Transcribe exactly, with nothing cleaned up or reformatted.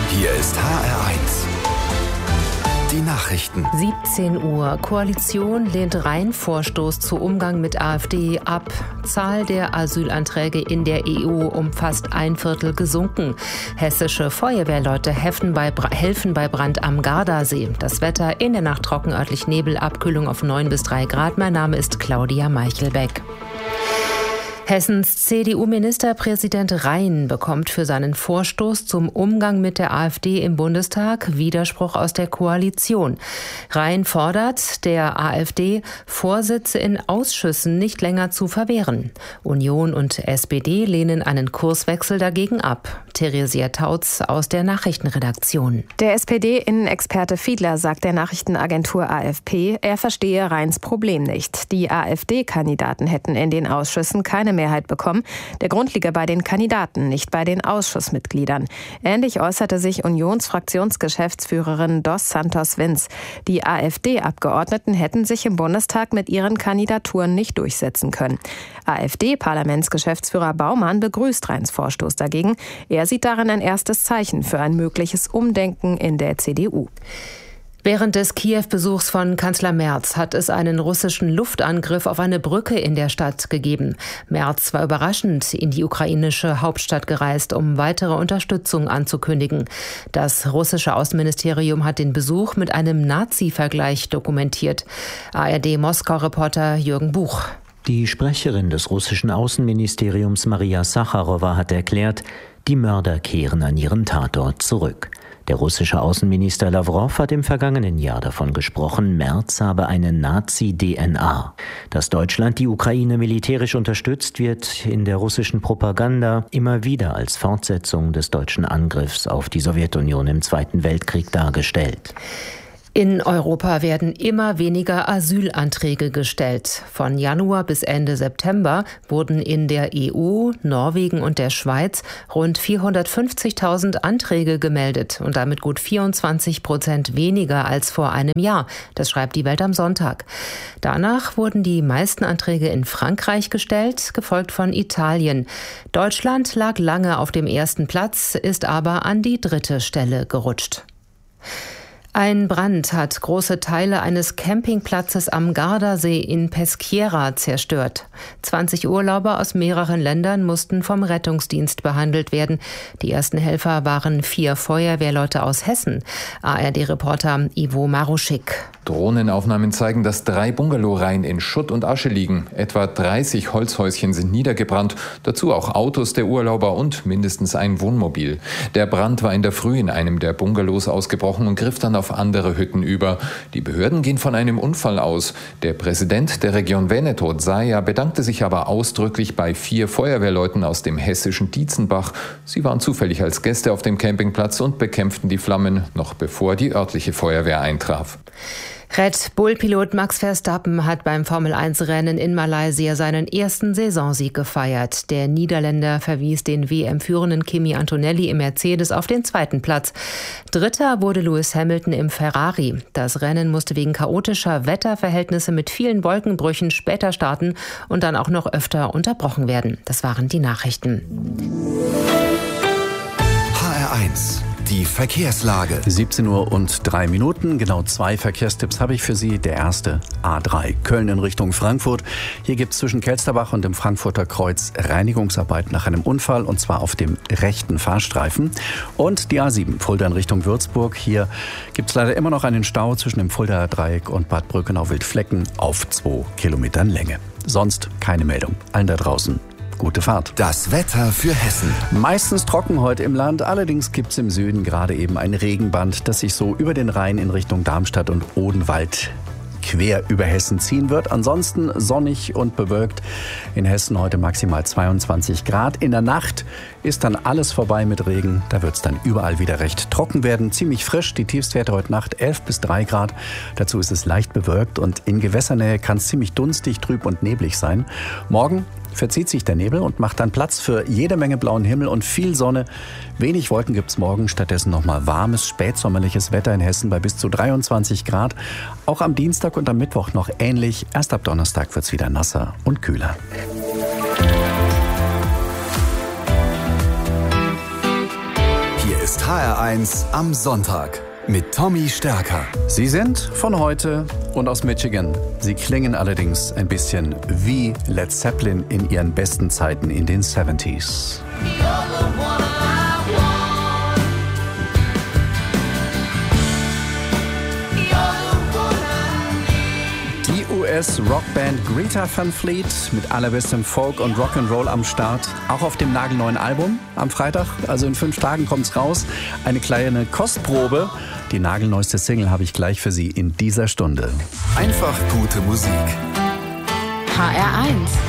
Hier ist H R eins. Die Nachrichten. siebzehn Uhr. Koalition lehnt Rhein-Vorstoß zu Umgang mit AfD ab. Zahl der Asylanträge in der E U um fast ein Viertel gesunken. Hessische Feuerwehrleute helfen bei, helfen bei Brand am Gardasee. Das Wetter in der Nacht trocken, örtlich Nebel, Abkühlung auf neun bis drei Grad. Mein Name ist Claudia Meichelbeck. Hessens C D U-Ministerpräsident Rhein bekommt für seinen Vorstoß zum Umgang mit der AfD im Bundestag Widerspruch aus der Koalition. Rhein fordert, der AfD Vorsitze in Ausschüssen nicht länger zu verwehren. Union und S P D lehnen einen Kurswechsel dagegen ab. Theresia Tautz aus der Nachrichtenredaktion. Der S P D-Innenexperte Fiedler sagt der Nachrichtenagentur A F P, er verstehe Rheins Problem nicht. Die AfD-Kandidaten hätten in den Ausschüssen keine Mehrheit bekommen. Der Grund liege bei den Kandidaten, nicht bei den Ausschussmitgliedern. Ähnlich äußerte sich Unionsfraktionsgeschäftsführerin Dos Santos Vinz. Die AfD-Abgeordneten hätten sich im Bundestag mit ihren Kandidaturen nicht durchsetzen können. AfD-Parlamentsgeschäftsführer Baumann begrüßt Rheins Vorstoß dagegen. Er sieht darin ein erstes Zeichen für ein mögliches Umdenken in der C D U. Während des Kiew-Besuchs von Kanzler Merz hat es einen russischen Luftangriff auf eine Brücke in der Stadt gegeben. Merz war überraschend in die ukrainische Hauptstadt gereist, um weitere Unterstützung anzukündigen. Das russische Außenministerium hat den Besuch mit einem Nazi-Vergleich dokumentiert. A R D-Moskau-Reporter Jürgen Buch. Die Sprecherin des russischen Außenministeriums Maria Sacharowa hat erklärt, die Mörder kehren an ihren Tatort zurück. Der russische Außenminister Lawrow hat im vergangenen Jahr davon gesprochen, Merz habe eine Nazi-D N A. Dass Deutschland die Ukraine militärisch unterstützt, wird in der russischen Propaganda immer wieder als Fortsetzung des deutschen Angriffs auf die Sowjetunion im Zweiten Weltkrieg dargestellt. In Europa werden immer weniger Asylanträge gestellt. Von Januar bis Ende September wurden in der E U, Norwegen und der Schweiz rund vierhundertfünfzigtausend Anträge gemeldet und damit gut vierundzwanzig Prozent weniger als vor einem Jahr. Das schreibt die Welt am Sonntag. Danach wurden die meisten Anträge in Frankreich gestellt, gefolgt von Italien. Deutschland lag lange auf dem ersten Platz, ist aber an die dritte Stelle gerutscht. Ein Brand hat große Teile eines Campingplatzes am Gardasee in Peschiera zerstört. zwanzig Urlauber aus mehreren Ländern mussten vom Rettungsdienst behandelt werden. Die ersten Helfer waren vier Feuerwehrleute aus Hessen. A R D-Reporter Ivo Maruschik. Drohnenaufnahmen zeigen, dass drei Bungalowreihen in Schutt und Asche liegen. Etwa dreißig Holzhäuschen sind niedergebrannt, dazu auch Autos der Urlauber und mindestens ein Wohnmobil. Der Brand war in der Früh in einem der Bungalows ausgebrochen und griff dann auf andere Hütten über. Die Behörden gehen von einem Unfall aus. Der Präsident der Region Veneto, Zaia, bedankte sich aber ausdrücklich bei vier Feuerwehrleuten aus dem hessischen Dietzenbach. Sie waren zufällig als Gäste auf dem Campingplatz und bekämpften die Flammen, noch bevor die örtliche Feuerwehr eintraf. Red Bull-Pilot Max Verstappen hat beim Formel eins Rennen in Malaysia seinen ersten Saisonsieg gefeiert. Der Niederländer verwies den W M-führenden Kimi Antonelli im Mercedes auf den zweiten Platz. Dritter wurde Lewis Hamilton im Ferrari. Das Rennen musste wegen chaotischer Wetterverhältnisse mit vielen Wolkenbrüchen später starten und dann auch noch öfter unterbrochen werden. Das waren die Nachrichten. H R eins. Die Verkehrslage. siebzehn Uhr und drei Minuten. Genau zwei Verkehrstipps habe ich für Sie. Der erste, A drei, Köln in Richtung Frankfurt. Hier gibt es zwischen Kelsterbach und dem Frankfurter Kreuz Reinigungsarbeit nach einem Unfall, und zwar auf dem rechten Fahrstreifen. Und die A sieben, Fulda in Richtung Würzburg. Hier gibt es leider immer noch einen Stau zwischen dem Fuldaer Dreieck und Bad Brückenau-Wildflecken auf zwei Kilometern Länge. Sonst keine Meldung. Allen da draußen gute Fahrt. Das Wetter für Hessen. Meistens trocken heute im Land, allerdings gibt es im Süden gerade eben ein Regenband, das sich so über den Rhein in Richtung Darmstadt und Odenwald quer über Hessen ziehen wird. Ansonsten sonnig und bewölkt. In Hessen heute maximal zweiundzwanzig Grad. In der Nacht ist dann alles vorbei mit Regen. Da wird es dann überall wieder recht trocken werden. Ziemlich frisch. Die Tiefstwerte heute Nacht elf bis drei Grad. Dazu ist es leicht bewölkt und in Gewässernähe kann es ziemlich dunstig, trüb und neblig sein. Morgen verzieht sich der Nebel und macht dann Platz für jede Menge blauen Himmel und viel Sonne. Wenig Wolken gibt es morgen, stattdessen nochmal warmes, spätsommerliches Wetter in Hessen bei bis zu dreiundzwanzig Grad. Auch am Dienstag und am Mittwoch noch ähnlich. Erst ab Donnerstag wird es wieder nasser und kühler. Hier ist H R eins am Sonntag mit Tommy Stärker. Sie sind von heute und aus Michigan. Sie klingen allerdings ein bisschen wie Led Zeppelin in ihren besten Zeiten in den siebziger. U S-Rockband Greta Van Fleet mit allerbestem Folk und Rock'n'Roll am Start. Auch auf dem nagelneuen Album am Freitag, also in fünf Tagen kommt's raus. Eine kleine Kostprobe. Die nagelneueste Single habe ich gleich für Sie in dieser Stunde. Einfach gute Musik. H R eins.